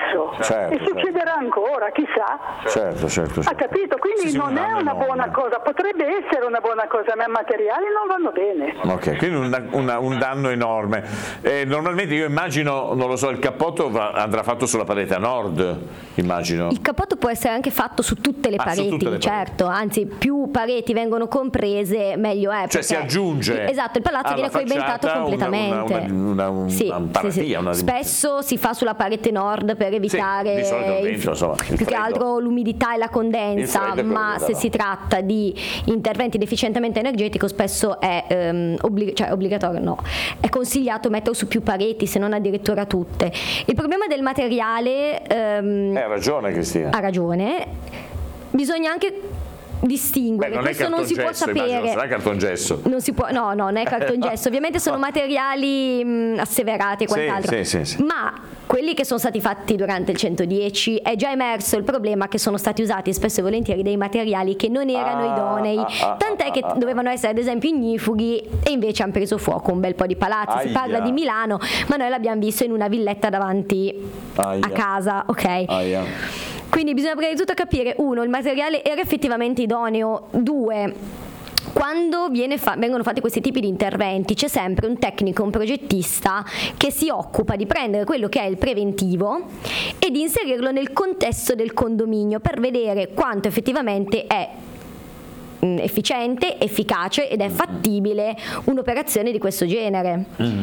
successo e succederà ancora, chissà. Certo. Ha capito? Quindi non è una buona cosa, potrebbe essere una buona cosa, ma i materiali non vanno bene. Ok, quindi un danno enorme. Normalmente io immagino, non lo so, il cappotto andrà fatto sulla parete a nord, immagino. Il cappotto può essere anche fatto su tutte le pareti, certo, anzi più pareti vengono comprese meglio è. Cioè si aggiunge. Esatto, il palazzo viene coibentato completamente. Una paratia, spesso si fa sulla parete nord per evitare di solito il vento, insomma, più che altro l'umidità e la condensa, ma se si tratta di interventi di efficientamento energetico spesso è obbligatorio, no, è consigliato metterlo su più pareti, se non addirittura tutte. Il problema del materiale ha ragione Cristina. Ha ragione, bisogna anche distinguere. Non questo è non si può sapere. Non sarà cartongesso. Non si può, no, non è cartongesso. Ovviamente sono materiali asseverati e quant'altro. Sì. Ma quelli che sono stati fatti durante il 110 è già emerso il problema che sono stati usati spesso e volentieri dei materiali che non erano idonei, tant'è che dovevano essere ad esempio ignifughi e invece hanno preso fuoco un bel po' di palazzi. Si parla di Milano, ma noi l'abbiamo visto in una villetta davanti a casa, ok? Quindi bisogna prima di tutto capire, uno, il materiale era effettivamente idoneo, due, quando vengono fatti questi tipi di interventi c'è sempre un tecnico, un progettista che si occupa di prendere quello che è il preventivo e di inserirlo nel contesto del condominio per vedere quanto effettivamente è efficiente, efficace ed è fattibile un'operazione di questo genere.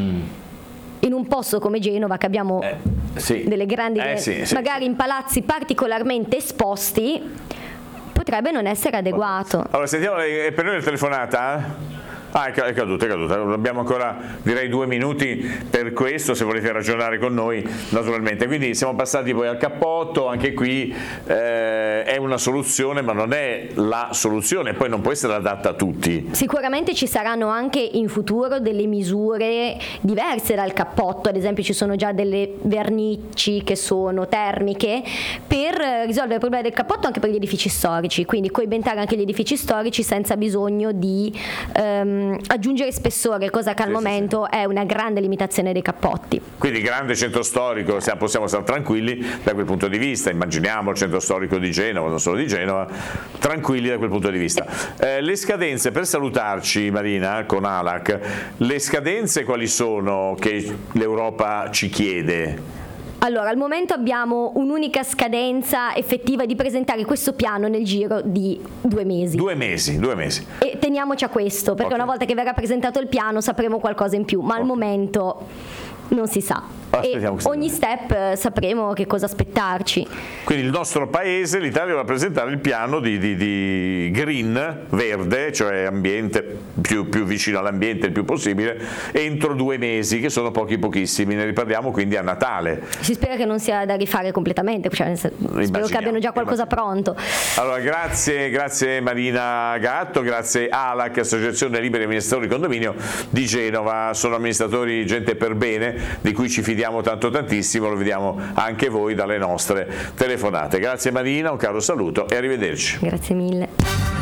In un posto come Genova che abbiamo delle grandi magari in palazzi particolarmente esposti potrebbe non essere adeguato. Allora sentiamo, è per noi la telefonata? È caduta. Abbiamo ancora direi 2 minuti per questo, se volete ragionare con noi naturalmente. Quindi siamo passati poi al cappotto, anche qui è una soluzione ma non è la soluzione, poi non può essere adatta a tutti. Sicuramente ci saranno anche in futuro delle misure diverse dal cappotto, ad esempio ci sono già delle vernici che sono termiche per risolvere il problema del cappotto anche per gli edifici storici, quindi coibentare anche gli edifici storici senza bisogno di aggiungere spessore, cosa che al momento è una grande limitazione dei cappotti. Quindi grande centro storico, possiamo stare tranquilli da quel punto di vista, immaginiamo il centro storico di Genova, non solo di Genova, tranquilli da quel punto di vista. Le scadenze, per salutarci Marina con ALAC, le scadenze quali sono che l'Europa ci chiede? Allora, al momento abbiamo un'unica scadenza effettiva di presentare questo piano nel giro di 2 mesi. 2 mesi. E teniamoci a questo, perché una volta che verrà presentato il piano sapremo qualcosa in più, ma al momento non si sa. E ogni step sapremo che cosa aspettarci. Quindi il nostro paese, l'Italia, va a presentare il piano di green, verde, cioè ambiente più vicino all'ambiente il più possibile, entro 2 mesi, che sono pochissimi. Ne riparliamo quindi a Natale. Si spera che non sia da rifare completamente, cioè, spero che abbiano già qualcosa pronto. Allora grazie Marina Gatto, grazie ALAC, Associazione Liberi Amministratori Condominio di Genova. Sono amministratori gente per bene, di cui ci fidiamo tantissimo, lo vediamo anche voi dalle nostre telefonate. Grazie Marina, un caro saluto e arrivederci. Grazie mille.